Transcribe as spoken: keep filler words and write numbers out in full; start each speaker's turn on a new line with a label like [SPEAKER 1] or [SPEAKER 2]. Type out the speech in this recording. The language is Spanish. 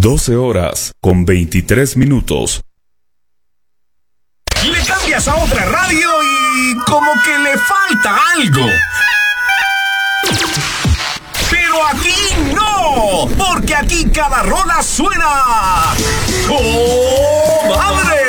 [SPEAKER 1] doce horas con veintitrés minutos.
[SPEAKER 2] Le cambias a otra radio y como que le falta algo. Pero aquí no, porque aquí cada rola suena ¡oh, madre!